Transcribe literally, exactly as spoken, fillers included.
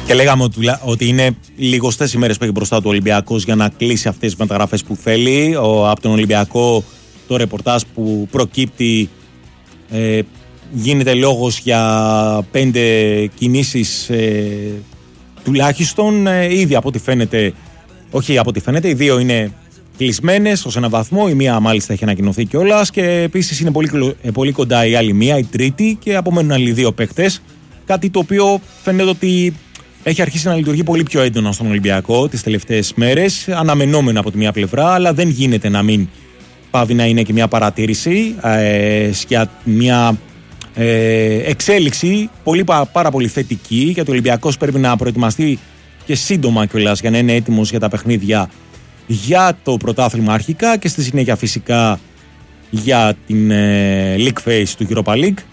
Και λέγαμε ότι, ότι είναι λιγοστές ημέρες που έχει μπροστά του Ολυμπιακός για να κλείσει αυτές τις μεταγραφές που θέλει. Ο, από τον Ολυμπιακό το ρεπορτάζ που προκύπτει ε, γίνεται λόγος για πέντε κινήσεις ε, τουλάχιστον. Ε, ήδη από ό,τι φαίνεται, όχι από ό,τι φαίνεται, οι δύο είναι κλεισμένες ως έναν βαθμό. Η μία μάλιστα έχει ανακοινωθεί κιόλας και επίσης είναι πολύ, πολύ κοντά η άλλη μία, η τρίτη, και απομένουν άλλοι δύο παίκτες. Κάτι το οποίο φαίνεται ότι έχει αρχίσει να λειτουργεί πολύ πιο έντονα στον Ολυμπιακό τις τελευταίες μέρες. Αναμενόμενο από τη μία πλευρά, αλλά δεν γίνεται να μην πάβει να είναι και μια παρατήρηση ε, για μια ε, εξέλιξη πολύ, πάρα πολύ θετική, γιατί ο Ολυμπιακός πρέπει να προετοιμαστεί και σύντομα κιόλας για να είναι έτοιμος για τα παιχνίδια για το πρωτάθλημα αρχικά και στη συνέχεια φυσικά για την ε, League Phase του Europa League.